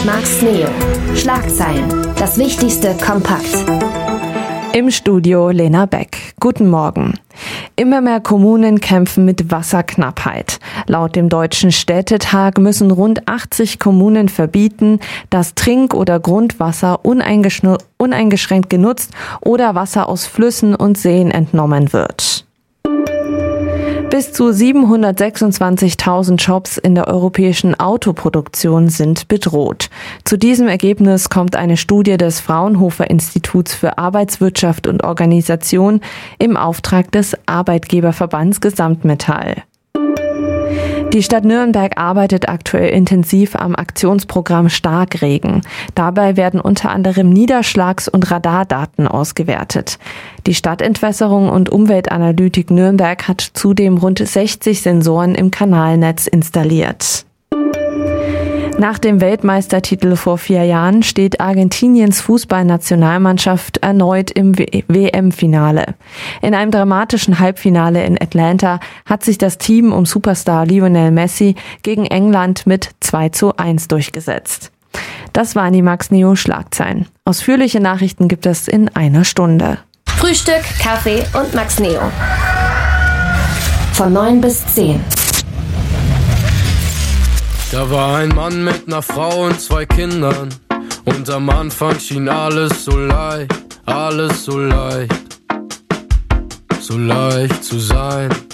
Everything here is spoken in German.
Max Neo. Schlagzeilen. Das Wichtigste kompakt. Im Studio Lena Beck. Guten Morgen. Immer mehr Kommunen kämpfen mit Wasserknappheit. Laut dem Deutschen Städtetag müssen rund 80 Kommunen verbieten, dass Trink- oder Grundwasser uneingeschränkt genutzt oder Wasser aus Flüssen und Seen entnommen wird. Bis zu 726.000 Jobs in der europäischen Autoproduktion sind bedroht. Zu diesem Ergebnis kommt eine Studie des Fraunhofer Instituts für Arbeitswirtschaft und Organisation im Auftrag des Arbeitgeberverbands Gesamtmetall. Die Stadt Nürnberg arbeitet aktuell intensiv am Aktionsprogramm Starkregen. Dabei werden unter anderem Niederschlags- und Radardaten ausgewertet. Die Stadtentwässerung und Umweltanalytik Nürnberg hat zudem rund 60 Sensoren im Kanalnetz installiert. Nach dem Weltmeistertitel vor 4 Jahren steht Argentiniens Fußballnationalmannschaft erneut im WM-Finale. In einem dramatischen Halbfinale in Atlanta hat sich das Team um Superstar Lionel Messi gegen England mit 2:1 durchgesetzt. Das waren die Max Neo Schlagzeilen. Ausführliche Nachrichten gibt es in einer Stunde. Frühstück, Kaffee und Max Neo. Von 9 bis 10. Da war ein Mann mit einer Frau und 2 Kindern. Und am Anfang schien alles so leicht zu sein.